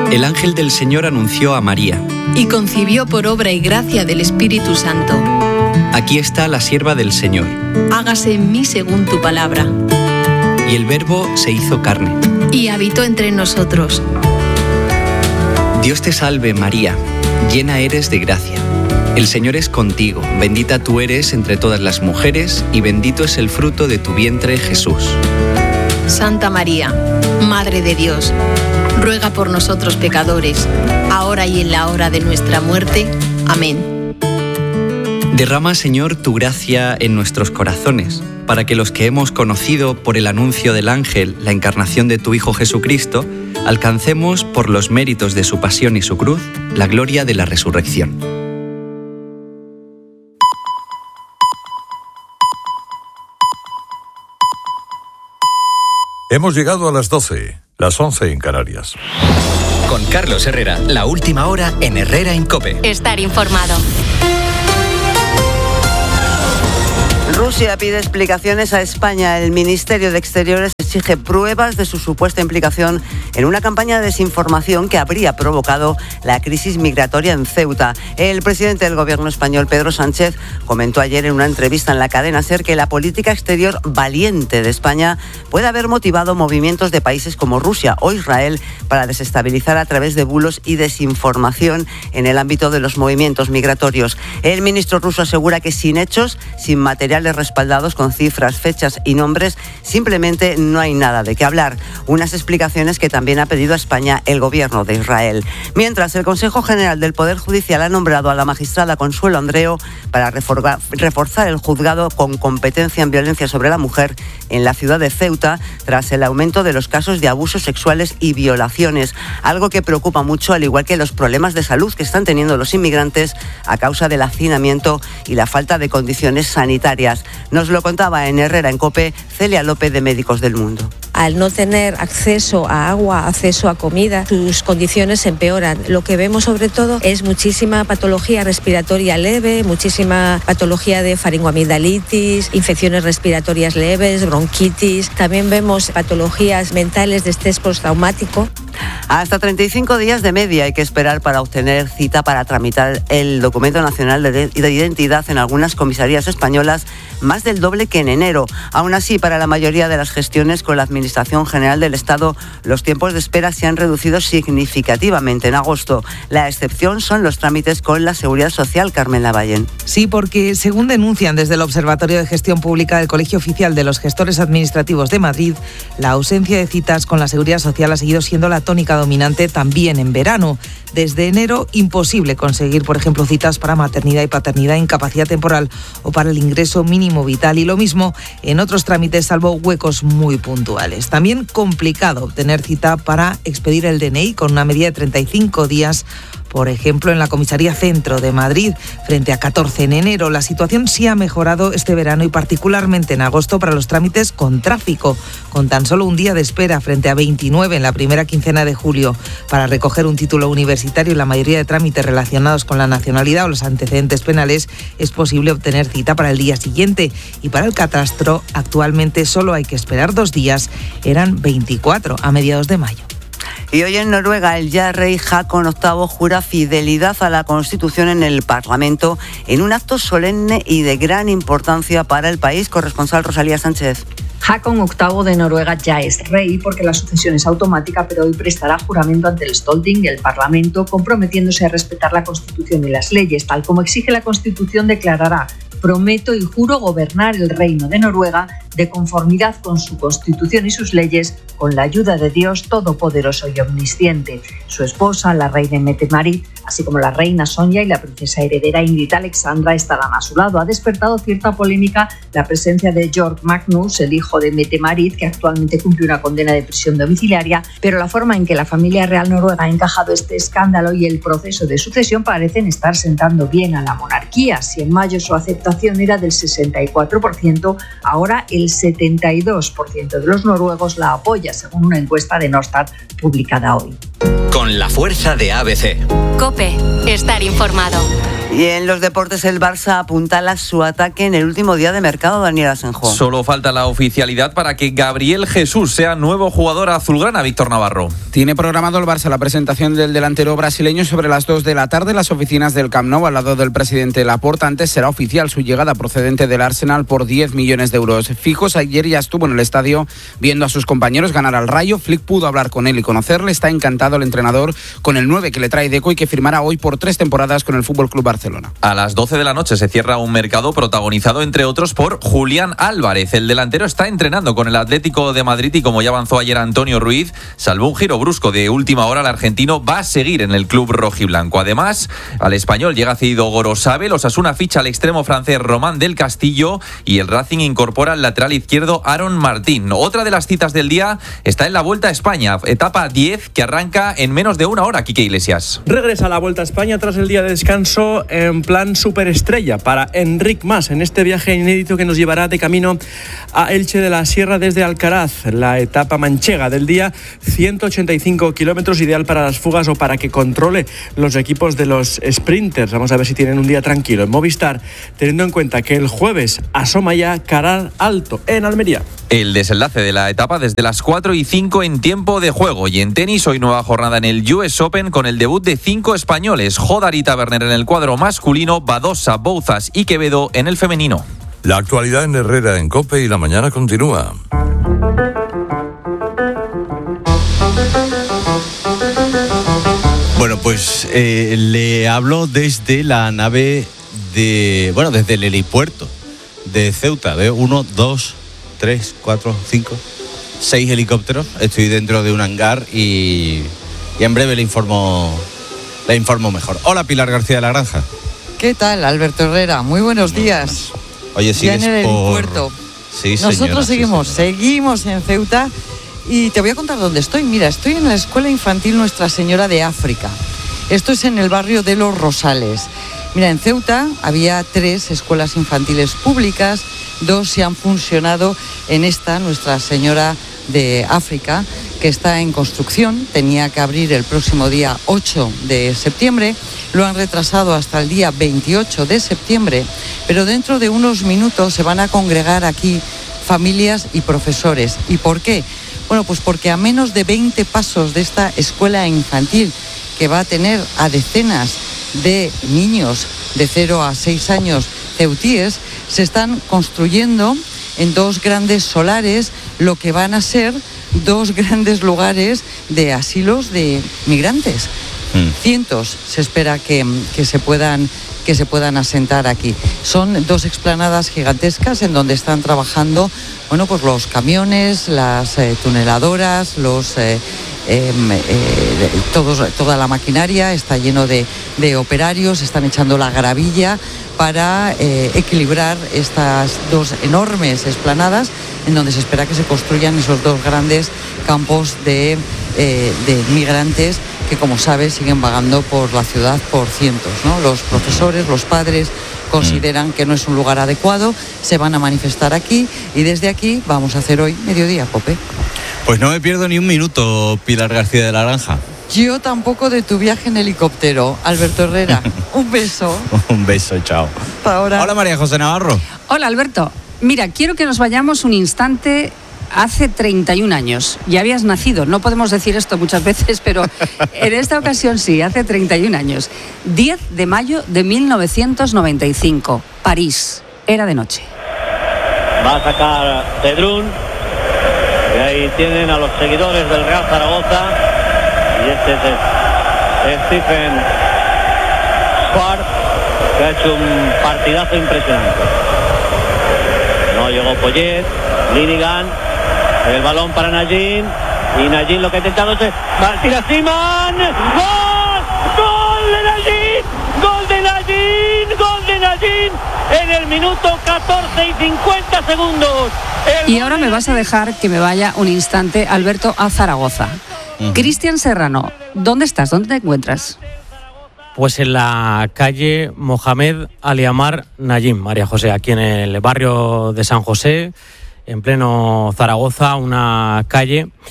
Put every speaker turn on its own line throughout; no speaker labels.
El ángel del Señor anunció a María.
Y concibió por obra y gracia del Espíritu Santo.
Aquí está la sierva del Señor.
Hágase en mí según tu palabra.
Y el Verbo se hizo carne.
Y habitó entre nosotros.
Dios te salve, María, llena eres de gracia. El Señor es contigo, bendita tú eres entre todas las mujeres, y bendito es el fruto de tu vientre, Jesús.
Santa María, Madre de Dios, ruega por nosotros pecadores, ahora y en la hora de nuestra muerte. Amén.
Derrama, Señor, tu gracia en nuestros corazones, para que los que hemos conocido por el anuncio del ángel la encarnación de tu Hijo Jesucristo, alcancemos, por los méritos de su pasión y su cruz, la gloria de la resurrección.
Hemos llegado a las 12, las 11 en Canarias.
Con Carlos Herrera, la última hora en Herrera en COPE.
Estar informado.
Rusia pide explicaciones a España. El Ministerio de Exteriores exige pruebas de su supuesta implicación en una campaña de desinformación que habría provocado la crisis migratoria en Ceuta. El presidente del gobierno español, Pedro Sánchez, comentó ayer en una entrevista en la cadena SER que la política exterior valiente de España puede haber motivado movimientos de países como Rusia o Israel para desestabilizar a través de bulos y desinformación en el ámbito de los movimientos migratorios. El ministro ruso asegura que sin hechos, sin materiales respaldados con cifras, fechas y nombres, simplemente no hay nada de qué hablar. Unas explicaciones que también ha pedido a España el gobierno de Israel. Mientras, el Consejo General del Poder Judicial ha nombrado a la magistrada Consuelo Andreu para reforzar el juzgado con competencia en violencia sobre la mujer en la ciudad de Ceuta, tras el aumento de los casos de abusos sexuales y violaciones, algo que preocupa mucho, al igual que los problemas de salud que están teniendo los inmigrantes a causa del hacinamiento y la falta de condiciones sanitarias. Nos lo contaba en Herrera en COPE Celia López, de Médicos del Mundo.
Al no tener acceso a agua, acceso a comida, sus condiciones empeoran. Lo que vemos sobre todo es muchísima patología respiratoria leve, muchísima patología de faringoamigdalitis, infecciones respiratorias leves, bronquitis. También vemos patologías mentales de estrés postraumático.
Hasta 35 días de media hay que esperar para obtener cita para tramitar el documento nacional de identidad en algunas comisarías españolas, más del doble que en enero. Aún así, para la mayoría de las gestiones con la Administración General del Estado, los tiempos de espera se han reducido significativamente en agosto. La excepción son los trámites con la Seguridad Social, Carmen Lavallén.
Sí, porque según denuncian desde el Observatorio de Gestión Pública del Colegio Oficial de los Gestores Administrativos de Madrid, la ausencia de citas con la Seguridad Social ha seguido siendo la tónica dominante también en verano. Desde enero, imposible conseguir, por ejemplo, citas para maternidad y paternidad, incapacidad temporal o para el ingreso mínimo vital, y lo mismo en otros trámites, salvo huecos muy puntuales. También complicado obtener cita para expedir el DNI con una media de 35 días, por ejemplo, en la Comisaría Centro de Madrid, frente a 14 en enero. La situación sí ha mejorado este verano y particularmente en agosto para los trámites con tráfico, con tan solo un día de espera frente a 29 en la primera quincena de julio. Para recoger un título universitario y la mayoría de trámites relacionados con la nacionalidad o los antecedentes penales, es posible obtener cita para el día siguiente. Y para el catastro, actualmente solo hay que esperar 2 días, eran 24 a mediados de mayo.
Y hoy en Noruega el ya rey Haakon VIII jura fidelidad a la Constitución en el Parlamento en un acto solemne y de gran importancia para el país. Corresponsal Rosalía Sánchez.
Haakon VIII de Noruega ya es rey porque la sucesión es automática, pero hoy prestará juramento ante el Storting, el Parlamento, comprometiéndose a respetar la Constitución y las leyes. Tal como exige la Constitución, declarará: prometo y juro gobernar el reino de Noruega de conformidad con su Constitución y sus leyes, con la ayuda de Dios Todopoderoso y Omnisciente. Su esposa, la reina Mette-Marit, así como la reina Sonja y la princesa heredera Ingrid Alexandra estarán a su lado. Ha despertado cierta polémica la presencia de Georg Magnus, el hijo de Mette-Marit, que actualmente cumple una condena de prisión domiciliaria, pero la forma en que la familia real noruega ha encajado este escándalo y el proceso de sucesión parecen estar sentando bien a la monarquía. Si en mayo su aceptación era del 64%, ahora el 72% de los noruegos la apoya, según una encuesta de Norstat publicada hoy.
Con la fuerza de ABC.
COPE. Estar informado.
Y en los deportes el Barça apuntala su ataque en el último día de mercado, Daniel Asenjo.
Solo falta la oficialidad para que Gabriel Jesús sea nuevo jugador azulgrana, Víctor Navarro.
Tiene programado el Barça la presentación del delantero brasileño sobre las 2 de la tarde en las oficinas del Camp Nou, al lado del presidente Laporta. Antes será oficial su llegada procedente del Arsenal por 10 millones de euros fijos. Ayer ya estuvo en el estadio viendo a sus compañeros ganar al Rayo. Flick pudo hablar con él y conocerle. Está encantado el entrenador con el 9 que le trae Deco y que firmará hoy por 3 temporadas con el FC Barcelona.
A las 12 de la noche se cierra un mercado protagonizado, entre otros, por Julián Álvarez. El delantero está entrenando con el Atlético de Madrid y, como ya avanzó ayer Antonio Ruiz, salvo un giro brusco de última hora, el argentino va a seguir en el club rojiblanco. Además, al Español llega cedido Gorosabel, Osasuna ficha al extremo francés Román del Castillo y el Racing incorpora al lateral izquierdo Aaron Martín. Otra de las citas del día está en la Vuelta a España, etapa 10, que arranca en menos de una hora. Quique Iglesias.
Regresa a la Vuelta a España tras el día de descanso en plan superestrella para Enric Mas en este viaje inédito que nos llevará de camino a Elche de la Sierra desde Alcaraz. La etapa manchega del día, 185 kilómetros, ideal para las fugas o para que controle los equipos de los sprinters. Vamos a ver si tienen un día tranquilo en Movistar, teniendo en cuenta que el jueves asoma ya Caral Alto en Almería.
El desenlace de la etapa desde las 4:05 en tiempo de juego. Y en tenis, hoy nueva jornada en el US Open con el debut de 5 españoles. Jodar y Taberner en el cuadro masculino, Badosa, Bouzas y Quevedo en el femenino.
La actualidad en Herrera en COPE y la mañana continúa.
Bueno, pues le hablo desde la nave desde el helipuerto de Ceuta. Veo 1, 2, 3, 4, 5, 6 helicópteros. Estoy dentro de un hangar y en breve le informo mejor. Hola, Pilar García de la Granja.
¿Qué tal, Alberto Herrera? Muy buenos días.
Oye, sigues
ya en el helipuerto.
Sí, señora.
Nosotros seguimos en Ceuta y te voy a contar dónde estoy. Mira, estoy en la Escuela Infantil Nuestra Señora de África. Esto es en el barrio de Los Rosales. Mira, en Ceuta había 3 escuelas infantiles públicas, 2 se han funcionado en esta Nuestra Señora de África, que está en construcción. Tenía que abrir el próximo día 8 de septiembre, lo han retrasado hasta el día 28 de septiembre, pero dentro de unos minutos se van a congregar aquí familias y profesores. ¿Y por qué? Bueno, pues porque a menos de 20 pasos de esta escuela infantil, que va a tener a decenas de niños de 0 a 6 años ceutíes, se están construyendo en 2 grandes solares lo que van a ser 2 grandes lugares de asilos de migrantes. Cientos se espera que se puedan asentar aquí. Son 2 explanadas gigantescas en donde están trabajando, bueno, pues los camiones, las tuneladoras, toda la maquinaria está lleno de operarios, están echando la gravilla para equilibrar estas 2 enormes explanadas en donde se espera que se construyan esos 2 grandes campos de migrantes que, como sabes, siguen vagando por la ciudad por cientos, ¿no? Los profesores, los padres consideran que no es un lugar adecuado, se van a manifestar aquí y desde aquí vamos a hacer hoy Mediodía Cope.
Pues no me pierdo ni un minuto, Pilar García de la Granja.
Yo tampoco de tu viaje en helicóptero, Alberto Herrera. Un beso.
Un beso, chao.
Hasta ahora.
Hola, María José Navarro.
Hola, Alberto. Mira, quiero que nos vayamos un instante hace 31 años. Ya habías nacido, no podemos decir esto muchas veces, pero en esta ocasión sí, hace 31 años. 10 de mayo de 1995, París. Era de noche.
Va a sacar Cedrún. Y ahí tienen a los seguidores del Real Zaragoza. Y este es Stephen Schwartz, que ha hecho un partidazo impresionante. No llegó Poyet, Linigan, el balón para Najin. Y Najin lo que ha intentado es tira Siman. ¡Gol! ¡Gol de Najin! ¡Gol de Najin! ¡Gol de Najin! En el minuto 14 y 50 segundos.
Y ahora me vas a dejar que me vaya un instante, Alberto, a Zaragoza. Cristian Serrano, ¿dónde estás? ¿Dónde te encuentras?
Pues en la calle Mohamed Aliamar Najim, María José, aquí en el barrio de San José, en pleno Zaragoza, una calle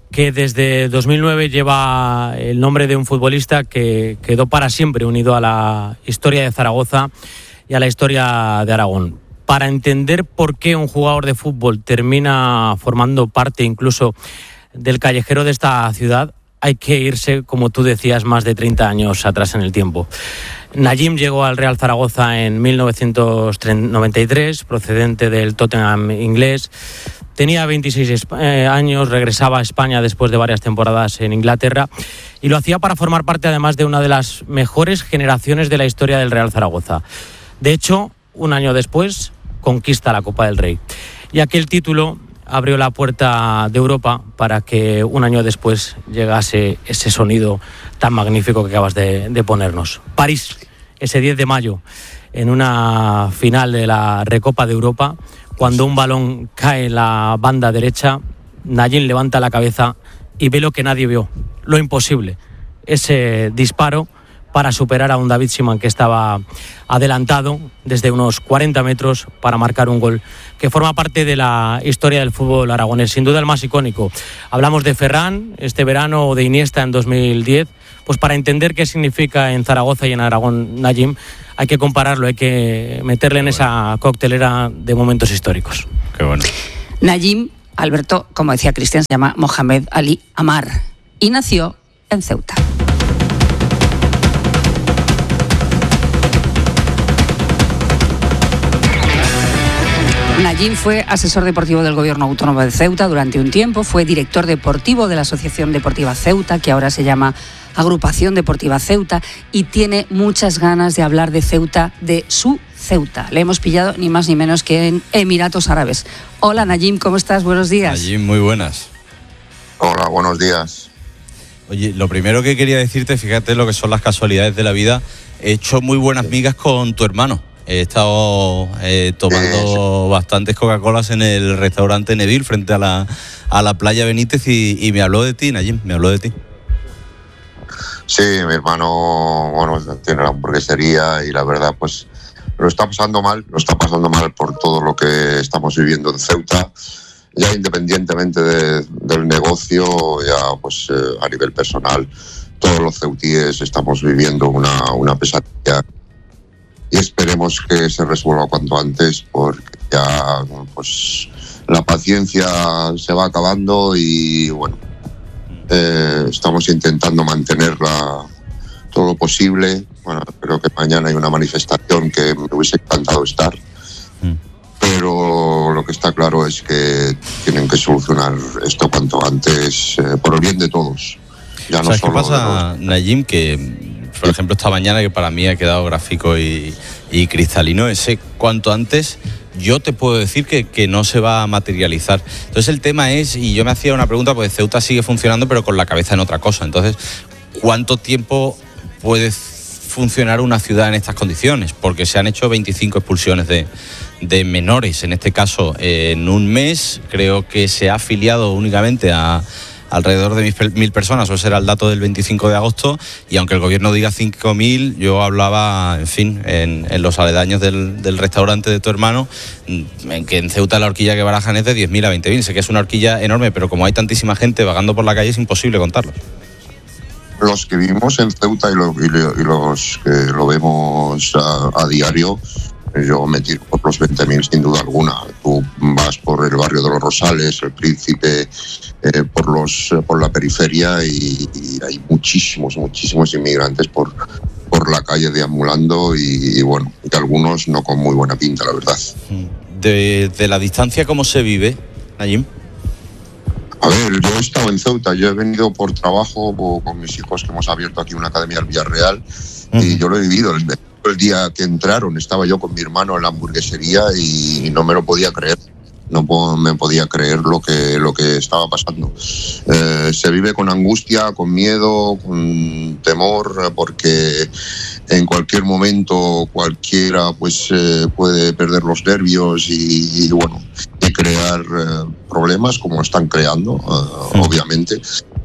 que desde 2009 lleva el nombre de un futbolista que quedó para siempre unido a la historia de Zaragoza y a la historia de Aragón. Para entender por qué un jugador de fútbol termina formando parte incluso del callejero de esta ciudad, hay que irse, como tú decías, más de 30 años atrás en el tiempo. Najim llegó al Real Zaragoza en 1993, procedente del Tottenham inglés. Tenía 26 años, regresaba a España después de varias temporadas en Inglaterra y lo hacía para formar parte además de una de las mejores generaciones de la historia del Real Zaragoza. De hecho, un año después, conquista la Copa del Rey. Y aquel título abrió la puerta de Europa para que un año después llegase ese sonido tan magnífico que acabas de ponernos. París, ese 10 de mayo, en una final de la Recopa de Europa, cuando un balón cae en la banda derecha, Najim levanta la cabeza y ve lo que nadie vio, lo imposible, ese disparo para superar a un David Simán que estaba adelantado desde unos 40 metros para marcar un gol que forma parte de la historia del fútbol aragonés, sin duda el más icónico. Hablamos de Ferran este verano o de Iniesta en 2010, pues para entender qué significa en Zaragoza y en Aragón Najim hay que compararlo, hay que meterle en esa coctelera de momentos históricos.
Qué bueno.
Najim, Alberto, como decía Cristian, se llama Mohamed Ali Amar y nació en Ceuta. Najim fue asesor deportivo del Gobierno Autónomo de Ceuta durante un tiempo, fue director deportivo de la Asociación Deportiva Ceuta, que ahora se llama Agrupación Deportiva Ceuta, y tiene muchas ganas de hablar de Ceuta, de su Ceuta. Le hemos pillado ni más ni menos que en Emiratos Árabes. Hola Najim, ¿cómo estás? Buenos días.
Najim, muy buenas.
Hola, buenos días.
Oye, lo primero que quería decirte, fíjate lo que son las casualidades de la vida, he hecho muy buenas migas con tu hermano. He estado tomando bastantes Coca-Colas en el restaurante Neville frente a la playa Benítez y me habló de ti, Najim, me habló de ti.
Sí, mi hermano, bueno, tiene la hamburguesería y la verdad, pues lo está pasando mal por todo lo que estamos viviendo en Ceuta, ya independientemente del negocio, ya pues a nivel personal, todos los ceutíes estamos viviendo una pesadilla. Y esperemos que se resuelva cuanto antes, porque ya pues la paciencia se va acabando y bueno, estamos intentando mantenerla todo lo posible. Bueno, creo que mañana hay una manifestación que me hubiese encantado estar, pero lo que está claro es que tienen que solucionar esto cuanto antes, por el bien de todos. Ya no solo. ¿Qué pasa,
Najim, que por ejemplo esta mañana, que para mí ha quedado gráfico y cristalino, ese cuanto antes, yo te puedo decir que no se va a materializar? Entonces el tema es, y yo me hacía una pregunta, porque Ceuta sigue funcionando pero con la cabeza en otra cosa. Entonces, ¿cuánto tiempo puede funcionar una ciudad en estas condiciones? Porque se han hecho 25 expulsiones de menores, en este caso en un mes. Creo que se ha afiliado únicamente a alrededor de 1.000 personas, o ese era el dato del 25 de agosto, y aunque el gobierno diga 5.000, yo hablaba, en fin, en los aledaños del restaurante de tu hermano, en que en Ceuta la horquilla que barajan es de 10.000 a 20.000, sé que es una horquilla enorme, pero como hay tantísima gente vagando por la calle es imposible contarlo.
Los que vivimos en Ceuta y los que lo vemos a diario, yo me tiro por los 20.000 sin duda alguna. Tú vas por el barrio de los Rosales, el Príncipe, por la periferia y hay muchísimos inmigrantes por la calle deambulando y bueno, y algunos no con muy buena pinta, la verdad.
De la distancia, ¿cómo se vive, Najim?
A ver, yo he estado en Ceuta, yo he venido por trabajo con mis hijos, que hemos abierto aquí una academia al Villarreal, y yo lo he vivido. El día que entraron estaba yo con mi hermano en la hamburguesería y no me lo podía creer. No me podía creer lo que estaba pasando. Se vive con angustia, con miedo, con temor, porque en cualquier momento cualquiera pues puede perder los nervios y bueno, y crear problemas como están creando, obviamente.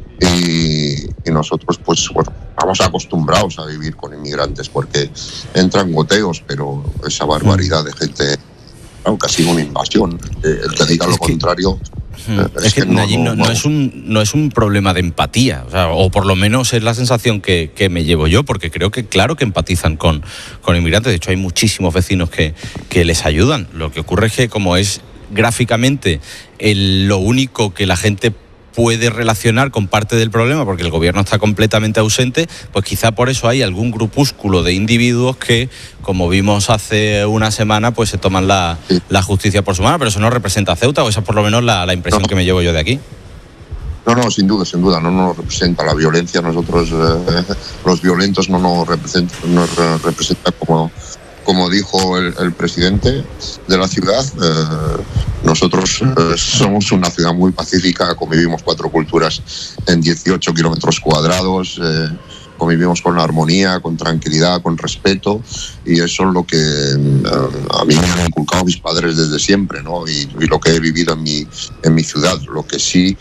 Y nosotros pues bueno, estamos acostumbrados a vivir con inmigrantes porque entran goteos, pero esa barbaridad de gente, claro, que ha sido una invasión. El que diga lo contrario
Es que Nayib, no es un problema de empatía, o por lo menos es la sensación que me llevo yo, porque creo que claro que empatizan con inmigrantes. De hecho, hay muchísimos vecinos que les ayudan. Lo que ocurre es que como es gráficamente lo único que la gente puede relacionar con parte del problema, porque el gobierno está completamente ausente, pues quizá por eso hay algún grupúsculo de individuos que, como vimos hace una semana, pues se toman la justicia por su mano, pero eso no representa a Ceuta, o esa es por lo menos la impresión que me llevo yo de aquí.
No, sin duda, no nos representa la violencia. Nosotros, los violentos, no nos representa como dijo el presidente de la ciudad. Nosotros somos una ciudad muy pacífica, convivimos 4 culturas en 18 kilómetros cuadrados, convivimos con armonía, con tranquilidad, con respeto, y eso es lo que a mí me han inculcado mis padres desde siempre, ¿no? Y lo que he vivido en mi ciudad. Lo que sí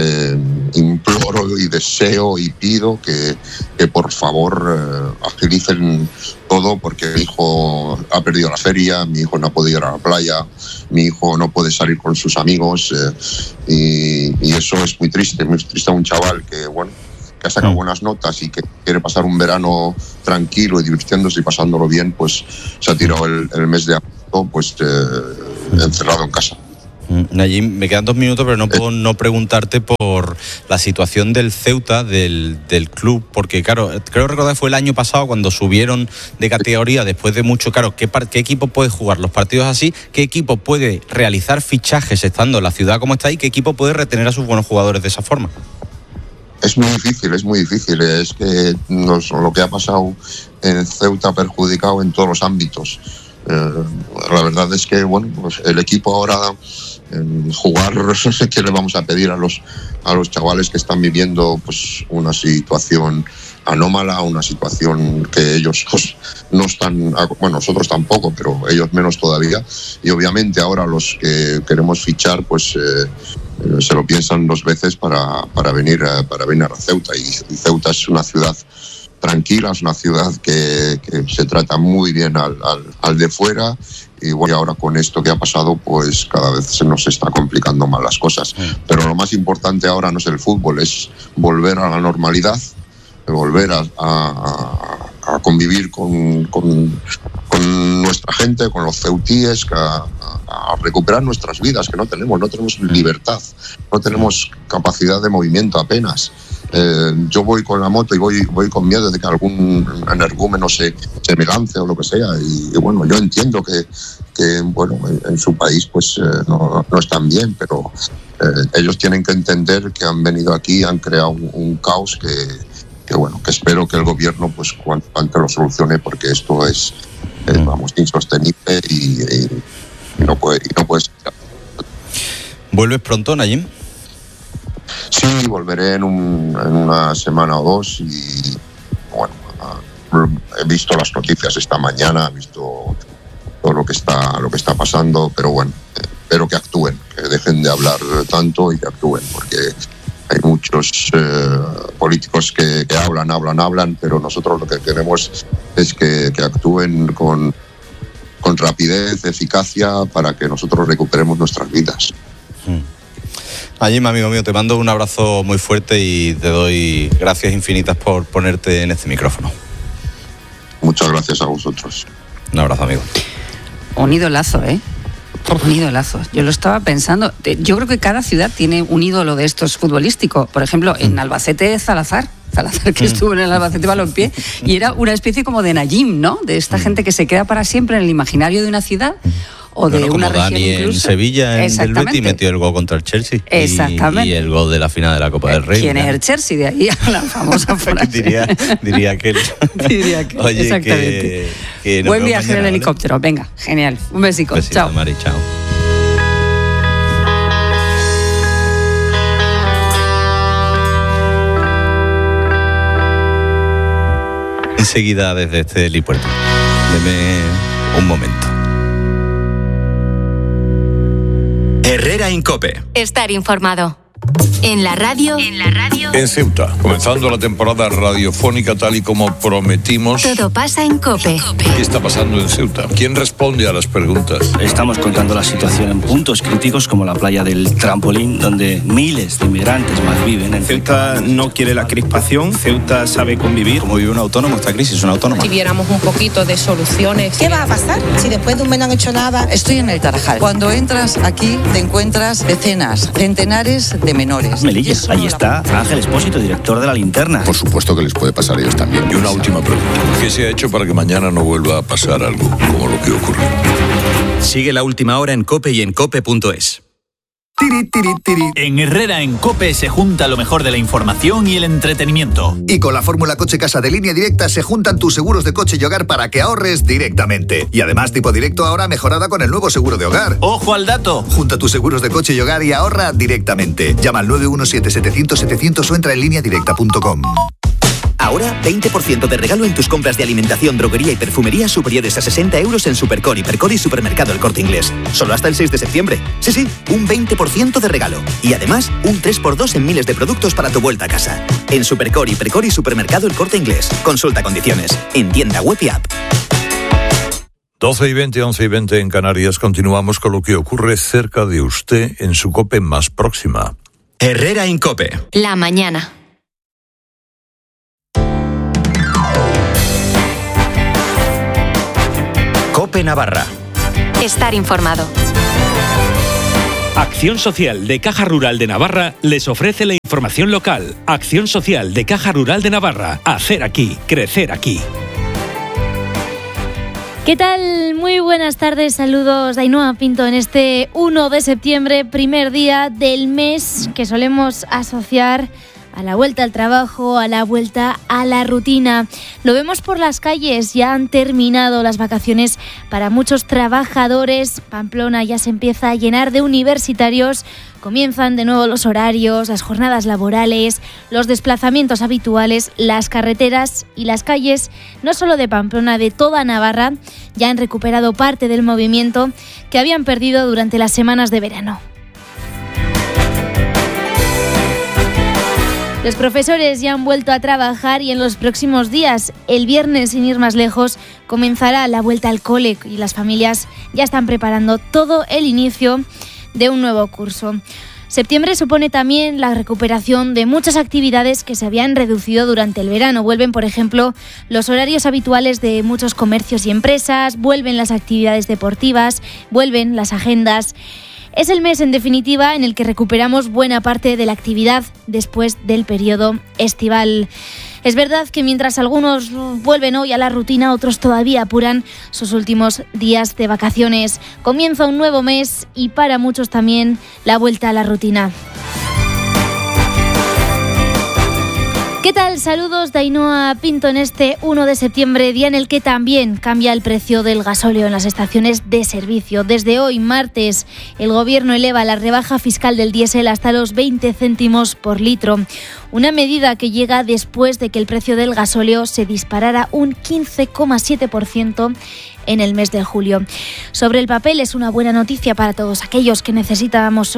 imploro y deseo y pido que por favor agilicen todo, porque mi hijo ha perdido la feria, mi hijo no ha podido ir a la playa, mi hijo no puede salir con sus amigos, y eso es muy triste un chaval que ha sacado buenas notas y que quiere pasar un verano tranquilo y divirtiéndose y pasándolo bien, pues se ha tirado el mes de agosto pues encerrado en casa.
Nayib, me quedan 2 minutos, pero no puedo no preguntarte por la situación del Ceuta, del club, porque claro, creo recordar fue el año pasado cuando subieron de categoría después de mucho. Claro, ¿qué equipo puede jugar los partidos así? ¿Qué equipo puede realizar fichajes estando en la ciudad como está y qué equipo puede retener a sus buenos jugadores de esa forma?
Es muy difícil. Es que lo que ha pasado en Ceuta ha perjudicado en todos los ámbitos. La verdad es que pues el equipo ahora jugar, ¿qué le vamos a pedir a los chavales que están viviendo pues una situación anómala, una situación que ellos pues, no están, nosotros tampoco, pero ellos menos todavía, y obviamente ahora los que queremos fichar pues se lo piensan 2 veces para venir a Ceuta, y Ceuta es una ciudad tranquila, es una ciudad que se trata muy bien al de fuera, y ahora con esto que ha pasado pues cada vez se nos está complicando más las cosas. Pero lo más importante ahora no es el fútbol, es volver a la normalidad, volver a convivir con nuestra gente, con los ceutíes, a recuperar nuestras vidas, que no tenemos libertad, no tenemos capacidad de movimiento apenas. Yo voy con la moto y voy con miedo de que algún energúmeno se me lance o lo que sea, y yo entiendo que en su país pues no están bien, pero ellos tienen que entender que han venido aquí y han creado un caos que espero que el gobierno pues cuanto antes lo solucione, porque esto es insostenible y no puede ser.
¿Vuelves pronto, Nayib?
Sí, volveré en una semana o 2, y he visto las noticias esta mañana, he visto todo lo que está pasando, pero espero que actúen, que dejen de hablar tanto y que actúen, porque hay muchos políticos que hablan, pero nosotros lo que queremos es que actúen con rapidez, eficacia, para que nosotros recuperemos nuestras vidas.
Nayib, amigo mío, te mando un abrazo muy fuerte y te doy gracias infinitas por ponerte en este micrófono.
Muchas gracias a vosotros.
Un abrazo, amigo.
Un idolazo, ¿eh? Un idolazo. Yo lo estaba pensando. Yo creo que cada ciudad tiene un ídolo de estos futbolístico. Por ejemplo, en Albacete, Salazar, que estuvo en el Albacete Balompié, y era una especie como de Nayib, ¿no? De esta gente que se queda para siempre en el imaginario de una ciudad o de una región.
Dani
incluso.
En Sevilla, en el Betis, metió el gol contra el Chelsea.
Exactamente.
Y el gol de la final de la Copa del Rey.
¿Quién es el Chelsea? De ahí a la famosa frase.
diría que Oye,
exactamente.
Que
buen viaje mañana, en el helicóptero. ¿Vale? Venga, genial. Un besito. Chao.
Mari, chao. Enseguida desde este helipuerto. Deme un momento.
Herrera en COPE.
Estar informado.
En la radio.
En Ceuta, comenzando la temporada radiofónica tal y como prometimos.
Todo pasa en COPE.
¿Qué está pasando en Ceuta? ¿Quién responde a las preguntas?
Estamos contando la situación en puntos críticos como la playa del Trampolín, donde miles de inmigrantes más viven.
Ceuta no quiere la crispación, Ceuta sabe convivir.
Como vive un autónomo, esta crisis es una autónoma.
Si viéramos un poquito de soluciones.
¿Qué va a pasar si después de un mes no han hecho nada?
Estoy en el Tarajal. Cuando entras aquí te encuentras decenas, centenares de menores.
Melilla, ahí está Ángel Espósito, director de La Linterna.
Por supuesto que les puede pasar a ellos también.
Y una última pregunta. ¿Qué se ha hecho para que mañana no vuelva a pasar algo como lo que ocurrió?
Sigue La Última Hora en COPE y en COPE.es.
En Herrera en COPE se junta lo mejor de la información y el entretenimiento.
Y con la fórmula Coche Casa de Línea Directa se juntan tus seguros de coche y hogar para que ahorres directamente. Y además Tipo Directo ahora mejorada con el nuevo seguro de hogar.
¡Ojo al dato!
Junta tus seguros de coche y hogar y ahorra directamente. Llama al 917-700-700 o entra en lineadirecta.com.
Ahora, 20% de regalo en tus compras de alimentación, droguería y perfumería superiores a 60 euros en Supercor, Hipercor y Supermercado El Corte Inglés. Solo hasta el 6 de septiembre. Sí, un 20% de regalo. Y además, un 3x2 en miles de productos para tu vuelta a casa. En Supercor, Hipercor y Supermercado El Corte Inglés. Consulta condiciones. En tienda web y app.
12:20, 11:20 en Canarias. Continuamos con lo que ocurre cerca de usted en su COPE más próxima.
Herrera en COPE.
La mañana.
COPE Navarra.
Estar informado.
Acción Social de Caja Rural de Navarra les ofrece la información local. Acción Social de Caja Rural de Navarra. Hacer aquí, crecer aquí.
¿Qué tal? Muy buenas tardes, saludos de Ainhoa Pinto en este 1 de septiembre, primer día del mes que solemos asociar a la vuelta al trabajo, a la vuelta a la rutina. Lo vemos por las calles, ya han terminado las vacaciones para muchos trabajadores. Pamplona ya se empieza a llenar de universitarios. Comienzan de nuevo los horarios, las jornadas laborales, los desplazamientos habituales, las carreteras y las calles, no solo de Pamplona, de toda Navarra, ya han recuperado parte del movimiento que habían perdido durante las semanas de verano. Los profesores ya han vuelto a trabajar y en los próximos días, el viernes sin ir más lejos, comenzará la vuelta al cole y las familias ya están preparando todo el inicio de un nuevo curso. Septiembre supone también la recuperación de muchas actividades que se habían reducido durante el verano. Vuelven, por ejemplo, los horarios habituales de muchos comercios y empresas, vuelven las actividades deportivas, vuelven las agendas. Es el mes, en definitiva, en el que recuperamos buena parte de la actividad después del periodo estival. Es verdad que mientras algunos vuelven hoy a la rutina, otros todavía apuran sus últimos días de vacaciones. Comienza un nuevo mes y para muchos también la vuelta a la rutina. ¿Qué tal? Saludos de Ainhoa Pinto en este 1 de septiembre, día en el que también cambia el precio del gasóleo en las estaciones de servicio. Desde hoy, martes, el Gobierno eleva la rebaja fiscal del diésel hasta los 20 céntimos por litro. Una medida que llega después de que el precio del gasóleo se disparara un 15,7% en el mes de julio. Sobre el papel es una buena noticia para todos aquellos que necesitamos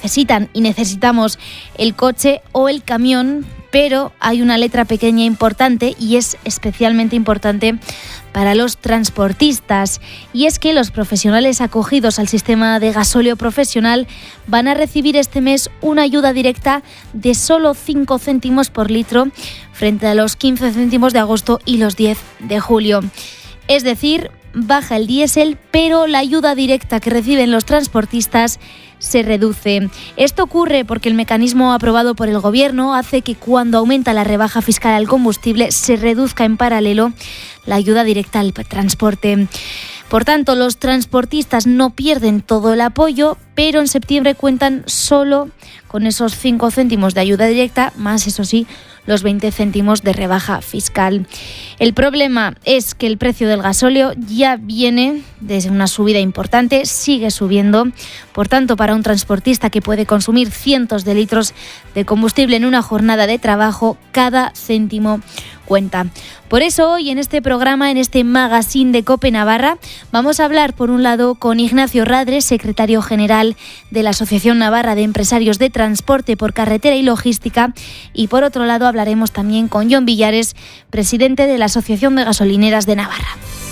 el coche o el camión, pero hay una letra pequeña importante y es especialmente importante para los transportistas, y es que los profesionales acogidos al sistema de gasóleo profesional van a recibir este mes una ayuda directa de solo 5 céntimos por litro frente a los 15 céntimos de agosto y los 10 de julio. Es decir, baja el diésel, pero la ayuda directa que reciben los transportistas se reduce. Esto ocurre porque el mecanismo aprobado por el Gobierno hace que cuando aumenta la rebaja fiscal al combustible se reduzca en paralelo la ayuda directa al transporte. Por tanto, los transportistas no pierden todo el apoyo, pero en septiembre cuentan solo con esos 5 céntimos de ayuda directa, más, eso sí, los 20 céntimos de rebaja fiscal. El problema es que el precio del gasóleo ya viene desde una subida importante, sigue subiendo. Por tanto, para un transportista que puede consumir cientos de litros de combustible en una jornada de trabajo, cada céntimo cuenta. Por eso hoy en este programa, en este magazine de COPE Navarra, vamos a hablar por un lado con Ignacio Radres, secretario general de la Asociación Navarra de Empresarios de Transporte por Carretera y Logística, y por otro lado hablaremos también con Jon Villares, presidente de la Asociación de Gasolineras de Navarra.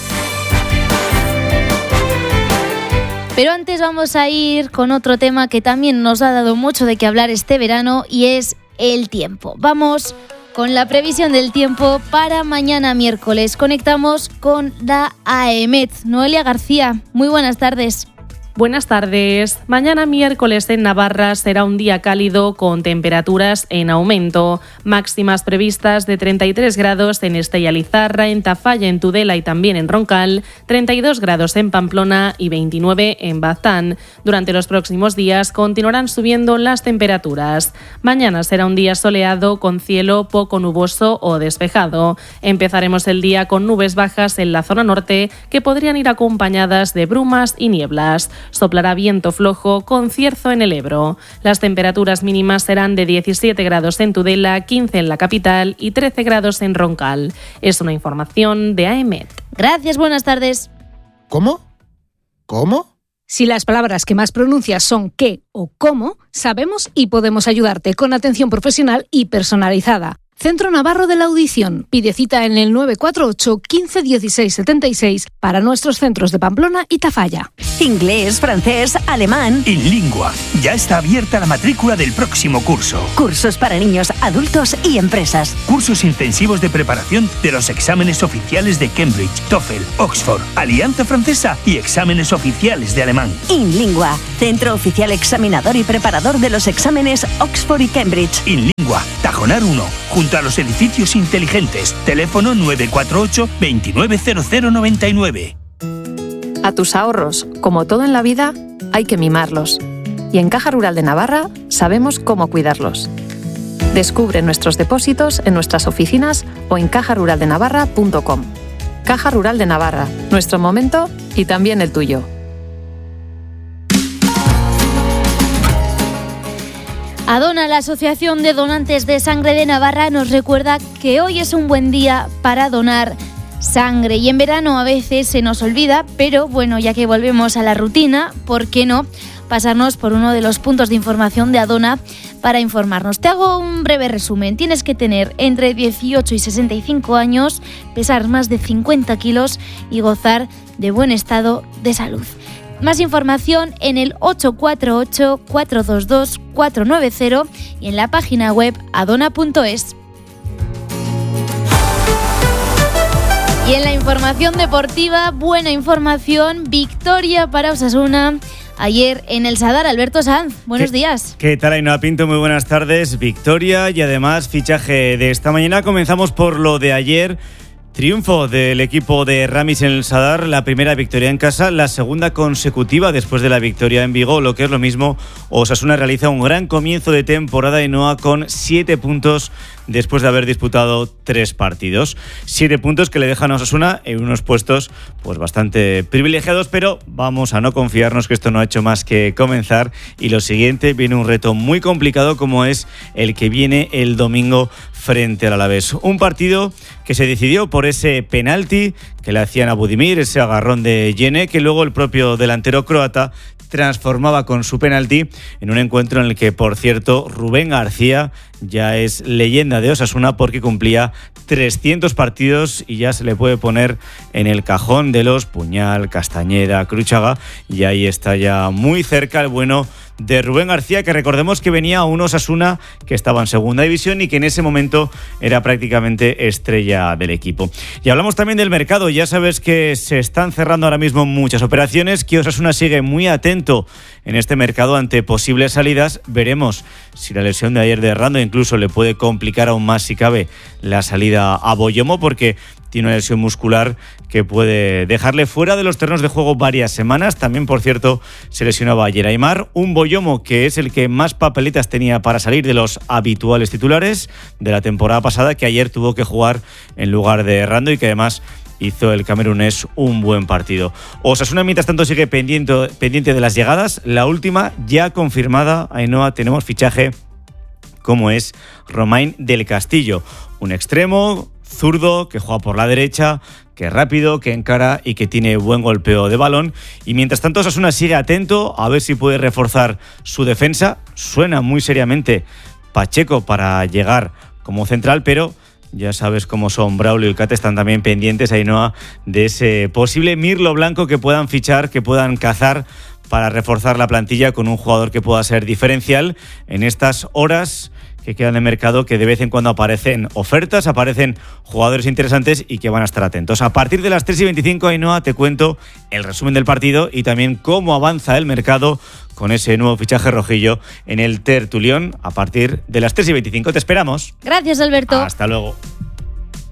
Pero antes vamos a ir con otro tema que también nos ha dado mucho de qué hablar este verano, y es el tiempo. Vamos con la previsión del tiempo para mañana miércoles. Conectamos con la AEMET. Noelia García, muy buenas tardes.
Buenas tardes. Mañana miércoles en Navarra será un día cálido con temperaturas en aumento. Máximas previstas de 33 grados en Estella Lizarra, en Tafalla, en Tudela y también en Roncal, 32 grados en Pamplona y 29 en Baztán. Durante los próximos días continuarán subiendo las temperaturas. Mañana será un día soleado con cielo poco nuboso o despejado. Empezaremos el día con nubes bajas en la zona norte que podrían ir acompañadas de brumas y nieblas. Soplará viento flojo con cierzo en el Ebro. Las temperaturas mínimas serán de 17 grados en Tudela, 15 en la capital y 13 grados en Roncal. Es una información de AEMET.
Gracias, buenas tardes.
¿Cómo?
Si las palabras que más pronuncias son qué o cómo, sabemos y podemos ayudarte con atención profesional y personalizada. Centro Navarro de la Audición. Pide cita en el 948 15 16 76 para nuestros centros de Pamplona y Tafalla.
Inglés, francés, alemán.
InLingua. Ya está abierta la matrícula del próximo curso.
Cursos para niños, adultos y empresas.
Cursos intensivos de preparación de los exámenes oficiales de Cambridge, TOEFL, Oxford, Alianza Francesa y exámenes oficiales de alemán.
InLingua. Centro oficial examinador y preparador de los exámenes Oxford y Cambridge.
InLingua. Tajonar 1. Junto a los edificios inteligentes. Teléfono 948 290099.
A tus ahorros, como todo en la vida, hay que mimarlos. Y en Caja Rural de Navarra sabemos cómo cuidarlos. Descubre nuestros depósitos en nuestras oficinas o en cajaruraldenavarra.com. Caja Rural de Navarra, nuestro momento y también el tuyo.
Adona, la Asociación de Donantes de Sangre de Navarra, nos recuerda que hoy es un buen día para donar sangre. Y en verano a veces se nos olvida, pero bueno, ya que volvemos a la rutina, ¿por qué no pasarnos por uno de los puntos de información de Adona para informarnos? Te hago un breve resumen. Tienes que tener entre 18 y 65 años, pesar más de 50 kilos y gozar de buen estado de salud. Más información en el 848-422-490 y en la página web adona.es. Y en la información deportiva, buena información, victoria para Osasuna ayer en el Sadar. Alberto Sanz, buenos días.
¿Qué tal, Ainhoa Pinto? Muy buenas tardes. Victoria y además fichaje de esta mañana. Comenzamos por lo de ayer. Triunfo del equipo de Ramis en el Sadar, la primera victoria en casa, la segunda consecutiva después de la victoria en Vigo. Lo que es lo mismo, Osasuna realiza un gran comienzo de temporada, Ainhoa, con 7 puntos después de haber disputado 3 partidos. 7 puntos que le dejan a Osasuna en unos puestos pues bastante privilegiados, pero vamos a no confiarnos, que esto no ha hecho más que comenzar. Y lo siguiente, viene un reto muy complicado como es el que viene el domingo frente al Alavés. Un partido que se decidió por ese penalti que le hacían a Budimir, ese agarrón de Yene, que luego el propio delantero croata transformaba con su penalti en un encuentro en el que, por cierto, Rubén García ya es leyenda de Osasuna porque cumplía 300 partidos y ya se le puede poner en el cajón de los Puñal, Castañeda, Cruchaga, y ahí está ya muy cerca el bueno de Rubén García, que recordemos que venía a un Osasuna que estaba en segunda división y que en ese momento era prácticamente estrella del equipo. Y hablamos también del mercado. Ya sabes que se están cerrando ahora mismo muchas operaciones, que Osasuna sigue muy atento en este mercado ante posibles salidas. Veremos si la lesión de ayer de Rando incluso le puede complicar aún más, si cabe, la salida a Boyomo, porque tiene una lesión muscular que puede dejarle fuera de los terrenos de juego varias semanas. También, por cierto, se lesionaba ayer Aimar, un Boyomo que es el que más papeletas tenía para salir de los habituales titulares de la temporada pasada, que ayer tuvo que jugar en lugar de Rando y que además hizo el camerunés un buen partido. Osasuna, mientras tanto, sigue pendiente de las llegadas. La última ya confirmada, Ainhoa, tenemos fichaje como es Romain del Castillo, un extremo zurdo, que juega por la derecha, que es rápido, que encara y que tiene buen golpeo de balón. Y mientras tanto, Osasuna sigue atento a ver si puede reforzar su defensa. Suena muy seriamente Pacheco para llegar como central, pero ya sabes cómo son Braulio y el Cate, están también pendientes, Ainhoa, de ese posible mirlo blanco que puedan fichar, que puedan cazar para reforzar la plantilla con un jugador que pueda ser diferencial en estas horas que quedan de mercado, que de vez en cuando aparecen ofertas, aparecen jugadores interesantes y que van a estar atentos. A partir de las 3:25, Ainhoa, te cuento el resumen del partido y también cómo avanza el mercado con ese nuevo fichaje rojillo en el Tertulión a partir de las 3:25. Te esperamos.
Gracias, Alberto.
Hasta luego.